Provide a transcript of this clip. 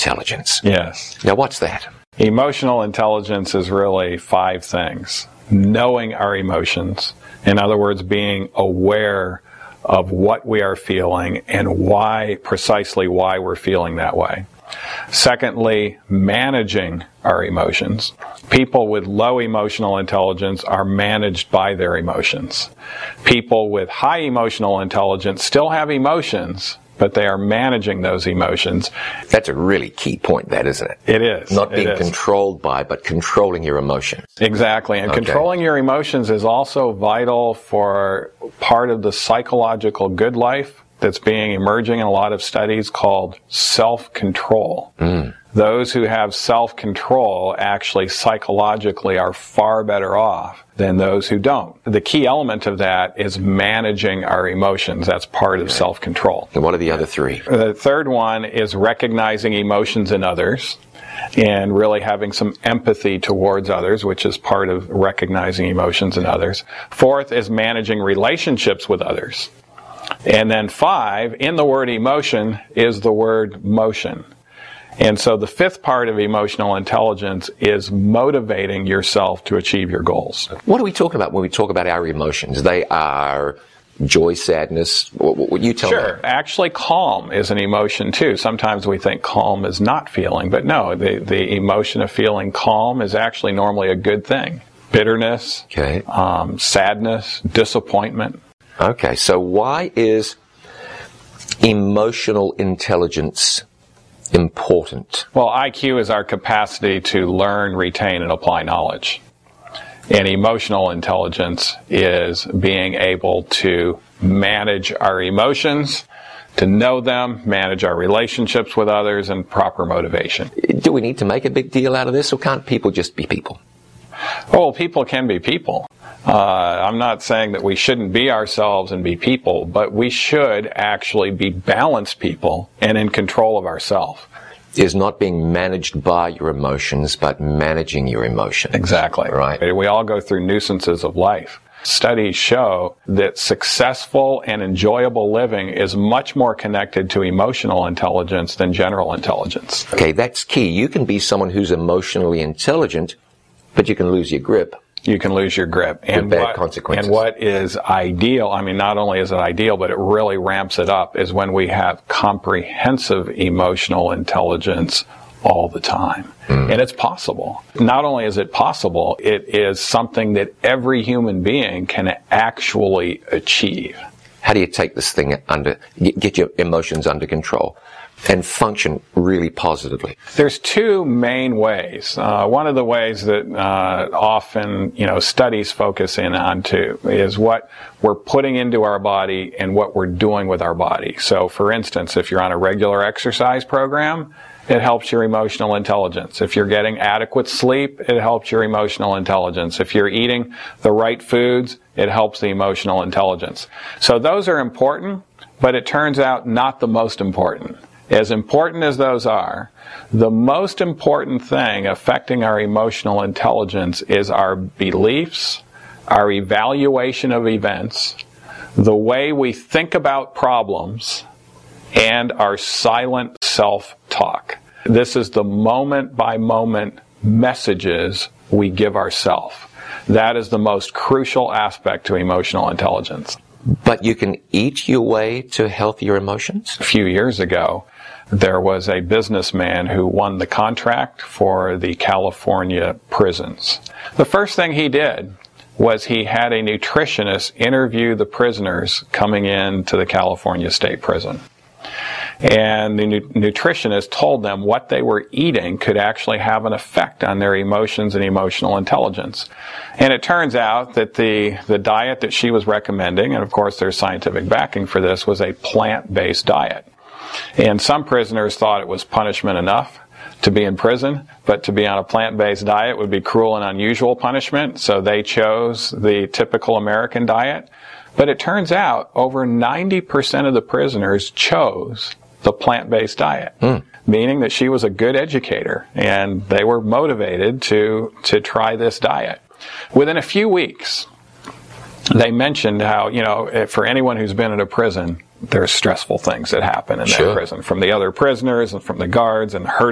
intelligence. Yes. Now, what's that? Emotional intelligence is really 5 things. Knowing our emotions. In other words, being aware of what we are feeling and precisely why we're feeling that way. Secondly, managing our emotions. People with low emotional intelligence are managed by their emotions. People with high emotional intelligence still have emotions, but they are managing those emotions. That's a really key point, that, isn't it? It is. Not being controlled by, but controlling your emotions. Exactly. And controlling your emotions is also vital for part of the psychological good life that's emerging in a lot of studies called self-control. Those who have self-control actually psychologically are far better off than those who don't. The key element of that is managing our emotions. That's part of self-control. And what are the other 3? The third one is recognizing emotions in others and really having some empathy towards others, which is part of recognizing emotions in others. Fourth is managing relationships with others. And then 5, in the word emotion, is the word motion. And so the 5th part of emotional intelligence is motivating yourself to achieve your goals. What are we talking about when we talk about our emotions? They are joy, sadness. What you tell me? Sure. Actually, calm is an emotion too. Sometimes we think calm is not feeling, but no, the emotion of feeling calm is actually normally a good thing. Bitterness, sadness, disappointment. Okay, so why is emotional intelligence important? Well, IQ is our capacity to learn, retain, and apply knowledge. And emotional intelligence is being able to manage our emotions, to know them, manage our relationships with others, and proper motivation. Do we need to make a big deal out of this, or can't people just be people? Oh, people can be people. I'm not saying that we shouldn't be ourselves and be people, but we should actually be balanced people and in control of ourselves. Is not being managed by your emotions, but managing your emotions. Exactly. Right. We all go through nuisances of life. Studies show that successful and enjoyable living is much more connected to emotional intelligence than general intelligence. Okay, that's key. You can be someone who's emotionally intelligent, but you can lose your grip. You can lose your grip. And bad consequences. And what is ideal, I mean, not only is it ideal, but it really ramps it up, is when we have comprehensive emotional intelligence all the time. And it's possible. Not only is it possible, it is something that every human being can actually achieve. How do you take this thing get your emotions under control and function really positively? There's 2 main ways. One of the ways that often, studies focus in on too is what we're putting into our body and what we're doing with our body. So, for instance, if you're on a regular exercise program, it helps your emotional intelligence. If you're getting adequate sleep, it helps your emotional intelligence. If you're eating the right foods, it helps the emotional intelligence. So those are important, but it turns out not the most important. As important as those are, the most important thing affecting our emotional intelligence is our beliefs, our evaluation of events, the way we think about problems, and our silent self-talk. This is the moment-by-moment messages we give ourselves. That is the most crucial aspect to emotional intelligence. But you can eat your way to healthier emotions? A few years ago, there was a businessman who won the contract for the California prisons. The first thing he did was he had a nutritionist interview the prisoners coming into the California State Prison. And the nutritionist told them what they were eating could actually have an effect on their emotions and emotional intelligence. And it turns out that the diet that she was recommending, and of course there's scientific backing for this, was a plant-based diet. And some prisoners thought it was punishment enough to be in prison, but to be on a plant-based diet would be cruel and unusual punishment, so they chose the typical American diet. But it turns out over 90% of the prisoners chose the plant-based diet, meaning that she was a good educator, and they were motivated to try this diet. Within a few weeks, they mentioned how, for anyone who's been in a prison, there's stressful things that happen in that prison, from the other prisoners and from the guards and hurting